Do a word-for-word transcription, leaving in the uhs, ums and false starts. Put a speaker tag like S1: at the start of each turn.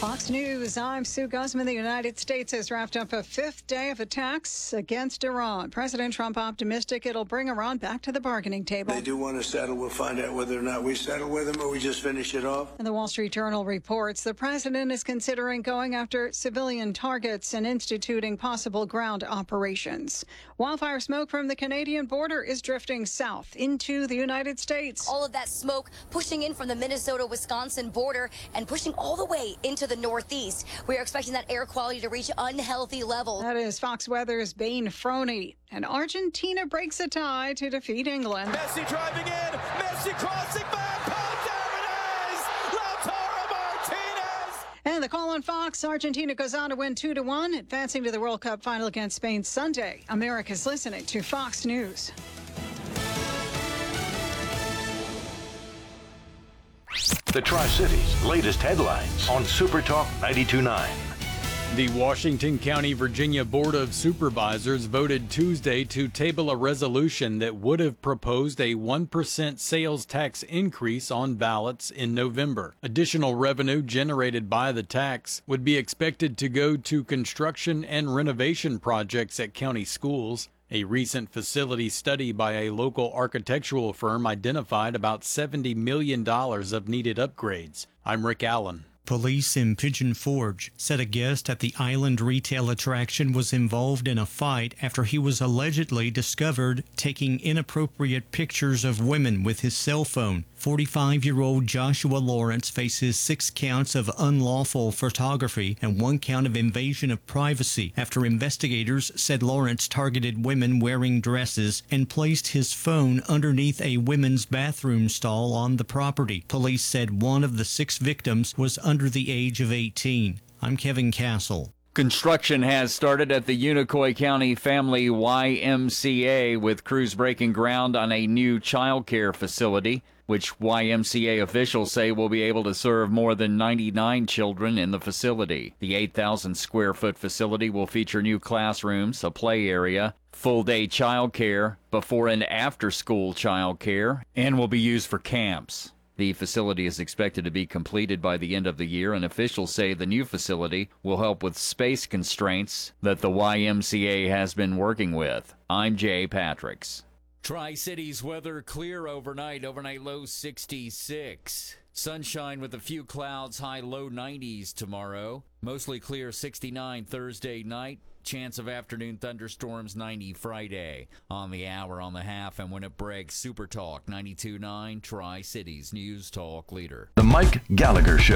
S1: Fox News, I'm Sue Guzman. The United States has wrapped up a fifth day of attacks against Iran. President Trump optimistic it'll bring Iran back to the bargaining table.
S2: They do want to settle. We'll find out whether or not we settle with them or we just finish it off.
S1: And the Wall Street Journal reports the president is considering going after civilian targets and instituting possible ground operations. Wildfire smoke from the Canadian border is drifting south into the United States.
S3: All of that smoke pushing in from the Minnesota-Wisconsin border and pushing all the way into the northeast. We are expecting that air quality to reach unhealthy levels.
S1: That is Fox Weather's Bane Froney. And Argentina breaks a tie to defeat England.
S4: Messi driving in, Messi crossing back, oh, there it is! Lautaro Martinez!
S1: And the call on Fox, Argentina goes on to win two to one, advancing to the World Cup final against Spain Sunday. America's listening to Fox News.
S5: The Tri-Cities' latest headlines on Super Talk ninety-two point nine.
S6: The Washington County, Virginia Board of Supervisors voted Tuesday to table a resolution that would have proposed a one percent sales tax increase on ballots in November. Additional revenue generated by the tax would be expected to go to construction and renovation projects at county schools. A recent facility study by a local architectural firm identified about seventy million dollars of needed upgrades. I'm Rick Allen.
S7: Police in Pigeon Forge said a guest at the island retail attraction was involved in a fight after he was allegedly discovered taking inappropriate pictures of women with his cell phone. forty-five-year-old Joshua Lawrence faces six counts of unlawful photography and one count of invasion of privacy after investigators said Lawrence targeted women wearing dresses and placed his phone underneath a women's bathroom stall on the property. Police said one of the six victims was under the age of eighteen. I'm Kevin Castle.
S8: Construction has started at the Unicoi County Family Y M C A, with crews breaking ground on a new child care facility, which Y M C A officials say will be able to serve more than ninety-nine children in the facility. The eight thousand square foot facility will feature new classrooms, a play area, full-day child care, before and after-school child care, and will be used for camps. The facility is expected to be completed by the end of the year, and officials say the new facility will help with space constraints that the Y M C A has been working with. I'm Jay Patricks.
S9: Tri-Cities weather clear overnight. Overnight low sixty-six. Sunshine with a few clouds, high low nineties tomorrow. Mostly clear sixty-nine Thursday night. Chance of afternoon thunderstorms ninety Friday. On the hour, on the half, and when it breaks, Super Talk ninety-two point nine, Tri-Cities News Talk Leader.
S5: The Mike Gallagher Show.